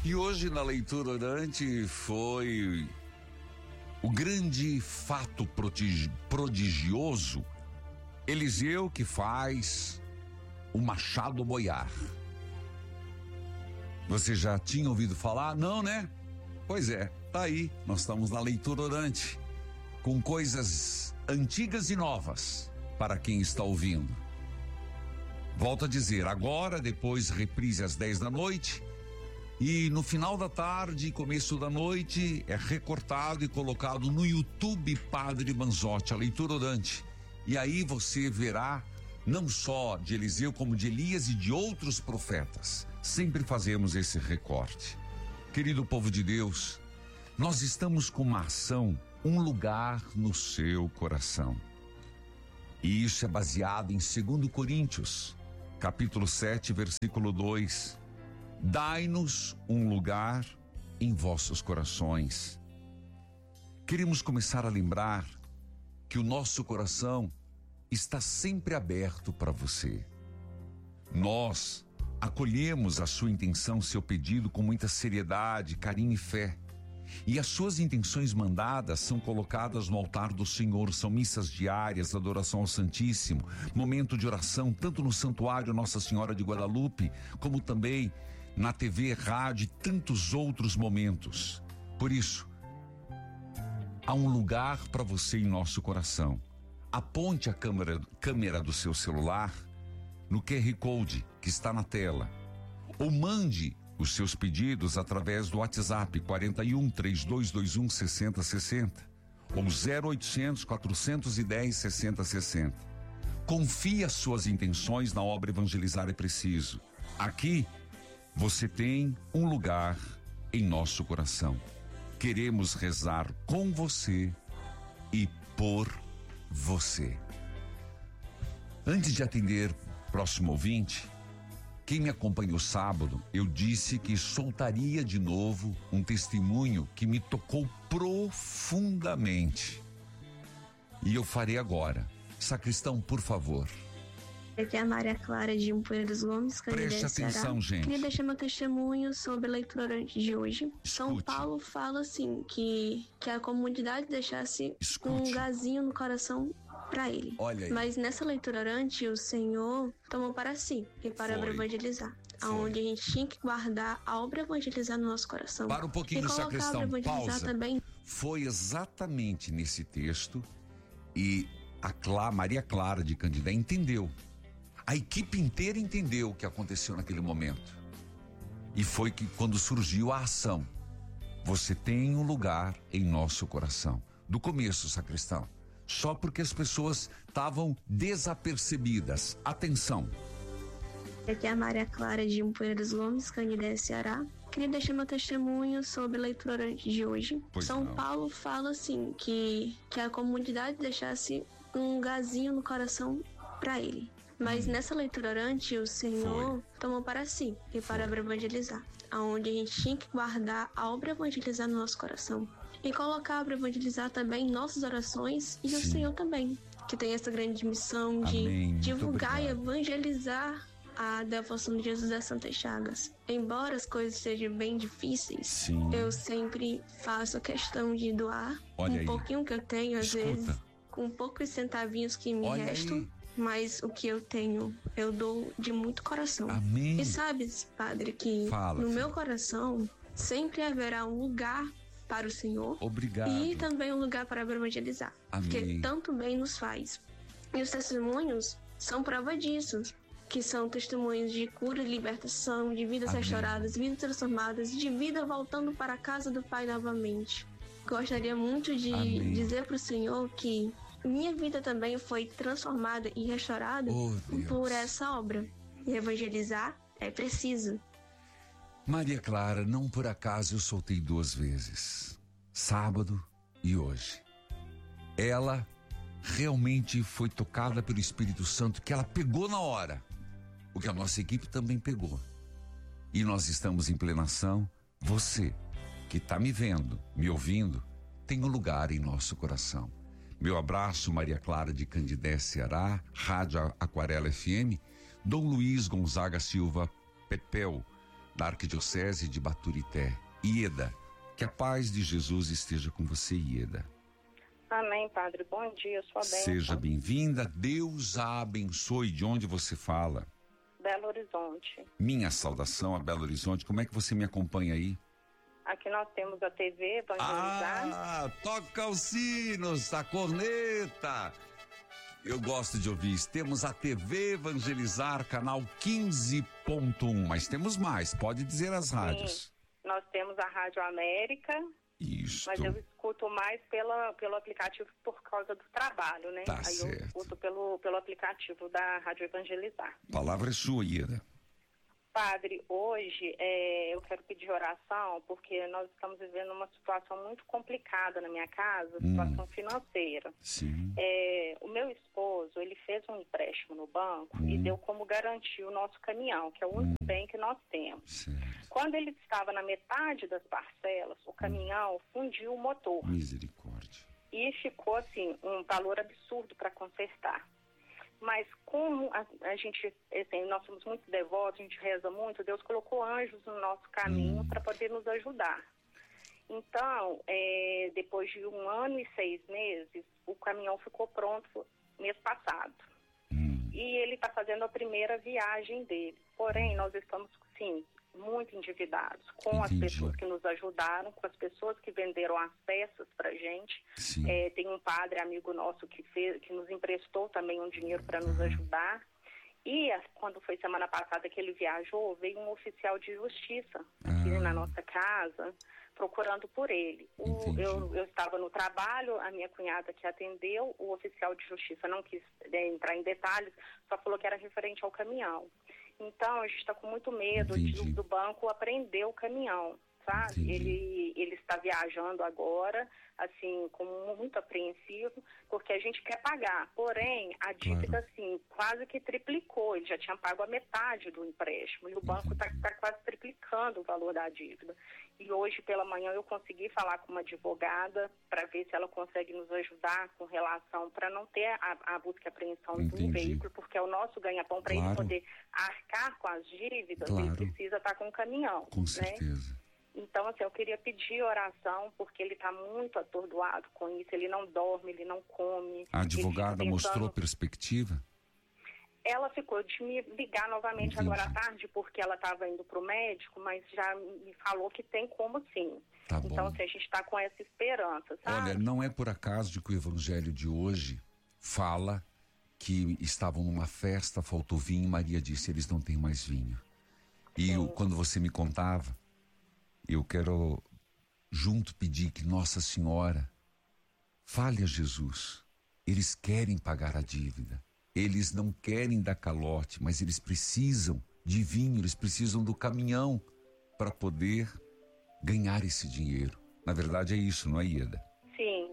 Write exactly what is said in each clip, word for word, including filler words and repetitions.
E hoje na leitura orante foi o grande fato prodigioso, Eliseu que faz o machado boiar. Você já tinha ouvido falar? Não, né? Pois é, tá aí, nós estamos na leitura orante, com coisas antigas e novas para quem está ouvindo. Volto a dizer, agora, depois reprise às dez da noite, e no final da tarde, começo da noite, é recortado e colocado no YouTube Padre Manzotti, a leitura orante. E aí você verá não só de Eliseu, como de Elias e de outros profetas. Sempre fazemos esse recorte. Querido povo de Deus, nós estamos com uma ação, um lugar no seu coração. E isso é baseado em segundo Coríntios, capítulo sete, versículo dois. Dai-nos um lugar em vossos corações. Queremos começar a lembrar que o nosso coração está sempre aberto para você. Nós acolhemos a sua intenção, seu pedido com muita seriedade, carinho e fé. E as suas intenções mandadas são colocadas no altar do Senhor, são missas diárias, adoração ao Santíssimo, momento de oração, tanto no Santuário Nossa Senhora de Guadalupe, como também na T V, rádio e tantos outros momentos. Por isso, há um lugar para você em nosso coração. Aponte a câmera, câmera do seu celular no Q R Code que está na tela, ou mande os seus pedidos através do WhatsApp quarenta e um, três dois dois um, sessenta sessenta ou zero oitocentos, quatrocentos e dez, sessenta sessenta. Confie as suas intenções na obra Evangelizar é Preciso. Aqui você tem um lugar em nosso coração. Queremos rezar com você e por você. Antes de atender o próximo ouvinte, quem me acompanhou sábado, eu disse que soltaria de novo um testemunho que me tocou profundamente. E eu farei agora. Sacristão, por favor. Aqui é a Maria Clara de Empoeira dos Gomes, Preste atenção, gente. Queria deixar meu testemunho sobre a leitura orante de hoje. Escute. São Paulo fala assim, que, que a comunidade deixasse Escute. um lugarzinho no coração para ele. Olha aí. Mas nessa leitura orante, o Senhor tomou para si e para a obra evangelizar. Foi. Onde a gente tinha que guardar a obra evangelizar no nosso coração. Para um pouquinho, e colocar sacristão, a obra evangelizar pausa. Também. Foi exatamente nesse texto e a Clá, Maria Clara de Candidé entendeu. A equipe inteira entendeu o que aconteceu naquele momento. E foi que quando surgiu a ação, você tem um lugar em nosso coração. Do começo, sacristão. Só porque as pessoas estavam desapercebidas. Atenção. Aqui é a Maria Clara de Empoeira dos Gomes, Candidé, Ceará. Queria deixar meu testemunho sobre a leitura orante de hoje. Pois São não. Paulo fala assim, que, que a comunidade deixasse um lugarzinho no coração para ele. Mas hum. nessa leitura orante, o Senhor Foi. tomou para si e para a obra evangelizar. Onde a gente tinha que guardar a obra evangelizar no nosso coração. E colocar a obra evangelizar também em nossas orações e Sim. o Senhor também. Que tem essa grande missão de Amém. divulgar e evangelizar a devoção de Jesus das Santas Chagas. Embora as coisas sejam bem difíceis, Sim. eu sempre faço a questão de doar Olha um aí. pouquinho que eu tenho, às Escuta. vezes, com poucos centavinhos que me Olha restam. aí. Mas o que eu tenho, eu dou de muito coração. Amém. E sabe, Padre, que Fala, no filho. meu coração sempre haverá um lugar para o Senhor. Obrigado. E também um lugar para evangelizar. Amém. Porque tanto bem nos faz. E os testemunhos são prova disso. Que são testemunhos de cura e libertação, de vidas Amém. restauradas, vidas transformadas, de vida voltando para a casa do Pai novamente. Gostaria muito de Amém. dizer para o Senhor que minha vida também foi transformada e restaurada Oh, Deus. por essa obra. E evangelizar é preciso. Maria Clara, não por acaso eu soltei duas vezes, sábado e hoje. Ela realmente foi tocada pelo Espírito Santo, que ela pegou na hora, o que a nossa equipe também pegou. E nós estamos em plena ação. Você que está me vendo, me ouvindo, tem um lugar em nosso coração. Meu abraço, Maria Clara de Candidé, Ceará, Rádio Aquarela F M, Dom Luiz Gonzaga Silva Pepel, da Arquidiocese de Baturité. Ieda, que a paz de Jesus esteja com você, Ieda. Amém, Padre. Bom dia, sua bênção. Seja bem-vinda, Deus a abençoe. De onde você fala? Belo Horizonte. Minha saudação a Belo Horizonte. Como é que você me acompanha aí? Aqui nós temos a T V Evangelizar. Ah, toca os sinos, a corneta. Eu gosto de ouvir isso. Temos a T V Evangelizar, canal quinze ponto um, mas temos mais, pode dizer as rádios. Sim, nós temos a Rádio América. Isso. Mas eu escuto mais pela, pelo aplicativo por causa do trabalho, né? Tá Aí certo. eu escuto pelo, pelo aplicativo da Rádio Evangelizar. A palavra é sua, Ieda. Padre, hoje é, eu quero pedir oração porque nós estamos vivendo uma situação muito complicada na minha casa, Hum. situação financeira. Sim. É, o meu esposo, ele fez um empréstimo no banco Hum. e deu como garantia o nosso caminhão, que é o único Hum. bem que nós temos. Certo. Quando ele estava na metade das parcelas, o caminhão fundiu o motor Misericórdia. e ficou assim um valor absurdo para consertar. Mas como a, a gente, assim, nós somos muito devotos, a gente reza muito, Deus colocou anjos no nosso caminho Hum. para poder nos ajudar. Então, é, depois de um ano e seis meses, o caminhão ficou pronto mês passado. Hum. E ele está fazendo a primeira viagem dele. Porém, nós estamos, sim, muito endividados com Entendi. as pessoas que nos ajudaram, com as pessoas que venderam as peças para gente. Sim. É, tem um padre amigo nosso que, fez, que nos emprestou também um dinheiro para nos ajudar. E a, quando foi semana passada que ele viajou, veio um oficial de justiça aqui Ah. na nossa casa, procurando por ele. O, Entendi. eu, eu estava no trabalho, a minha cunhada que atendeu, o oficial de justiça não quis é, entrar em detalhes, só falou que era referente ao caminhão. Então, a gente está com muito medo de, Entendi. do banco apreender o caminhão, sabe? Entendi. Ele, ele está viajando agora, assim, como muito apreensivo, porque a gente quer pagar. Porém, a dívida, Claro. assim, quase que triplicou. Ele já tinha pago a metade do empréstimo e o banco está tá quase triplicando o valor da dívida. E hoje, pela manhã, eu consegui falar com uma advogada para ver se ela consegue nos ajudar com relação, para não ter a, a busca e apreensão Entendi. do veículo, porque é o nosso ganha-pão, para Claro. ele poder arcar com as dívidas, Claro. ele precisa estar com o caminhão, Com né? certeza. Então, assim, eu queria pedir oração, porque ele está muito atordoado com isso, ele não dorme, ele não come. A advogada ele fica mostrou tentando... perspectiva? Ela ficou de me ligar novamente Entendi. agora à tarde, porque ela estava indo para o médico, mas já me falou que tem como sim. Tá bom. Então, assim, a gente está com essa esperança, sabe? Olha, não é por acaso de que o evangelho de hoje fala que estavam numa festa, faltou vinho, e Maria disse, eles não têm mais vinho. E eu, quando você me contava, eu quero junto pedir que Nossa Senhora fale a Jesus. Eles querem pagar a dívida. Eles não querem dar calote, mas eles precisam de vinho, eles precisam do caminhão para poder ganhar esse dinheiro. Na verdade é isso, não é, Ieda? Sim.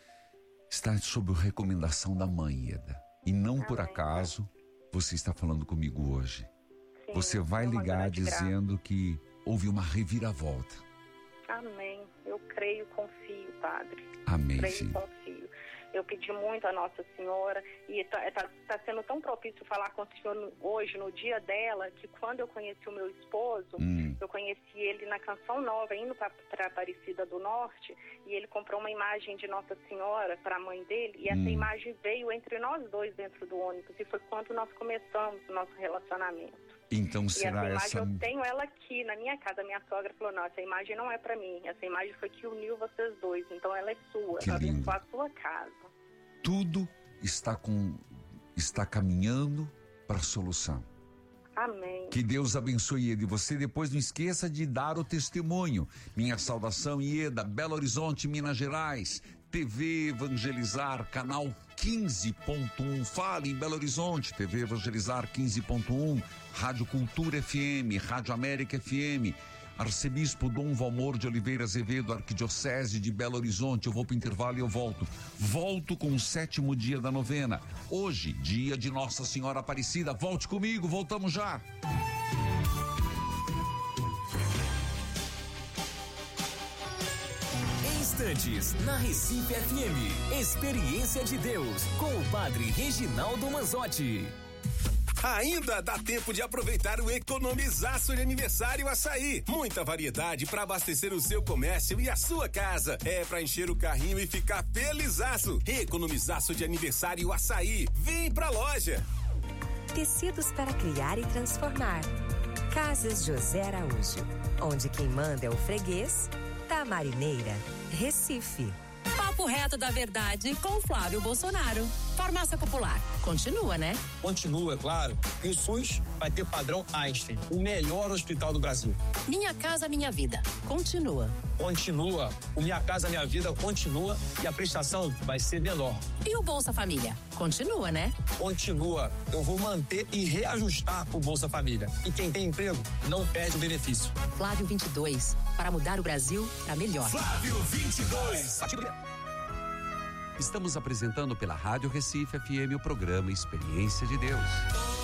Está sob a recomendação da mãe, Ieda. E não por acaso você está falando comigo hoje. Sim, Você vai é uma ligar grande graça. dizendo que houve uma reviravolta. Amém. Eu creio, confio, Padre. Amém, Creio, filho. confio. Eu pedi muito a Nossa Senhora e está tá, tá sendo tão propício falar com o Senhor no- hoje, no dia dela, que quando eu conheci o meu esposo, Hum. eu conheci ele na Canção Nova, indo para Aparecida do Norte, e ele comprou uma imagem de Nossa Senhora para a mãe dele, e essa Hum. imagem veio entre nós dois dentro do ônibus, e foi quando nós começamos o nosso relacionamento. Então E será essa imagem essa... eu tenho ela aqui na minha casa. Minha sogra falou, não, essa imagem não é para mim. Essa imagem foi que uniu vocês dois. Então ela é sua. Que Ela lindo. abençoa a sua casa. Tudo está, com... está caminhando para a solução. Amém. Que Deus abençoe ele. Você depois não esqueça de dar o testemunho. Minha saudação, Ieda, Belo Horizonte, Minas Gerais. T V Evangelizar, canal quinze ponto um. Fale em Belo Horizonte, T V Evangelizar quinze ponto um. Rádio Cultura F M, Rádio América F M. Arcebispo Dom Valmor de Oliveira Azevedo, Arquidiocese de Belo Horizonte. Eu vou para o intervalo e eu volto. Volto com o sétimo dia da novena. Hoje, dia de Nossa Senhora Aparecida. Volte comigo, voltamos já. Instantes, na Recife F M. Experiência de Deus, com o Padre Reginaldo Manzotti. Ainda dá tempo de aproveitar o Economizaço de Aniversário Açaí. Muita variedade para abastecer o seu comércio e a sua casa. É para encher o carrinho e ficar felizaço. Economizaço de Aniversário Açaí. Vem pra loja. Tecidos para criar e transformar. Casas José Araújo, onde quem manda é o freguês da Marineira, Recife. Papo reto da verdade com Flávio Bolsonaro. Farmácia Popular, continua, né? Continua, é claro. E o SUS vai ter padrão Einstein, o melhor hospital do Brasil. Minha Casa Minha Vida, continua. Continua. O Minha Casa Minha Vida continua e a prestação vai ser menor. E o Bolsa Família, continua, né? Continua. Eu vou manter e reajustar o Bolsa Família. E quem tem emprego não perde o benefício. Flávio vinte e dois, para mudar o Brasil para melhor. Flávio vinte e dois. Estamos apresentando pela Rádio Recife F M o programa Experiência de Deus.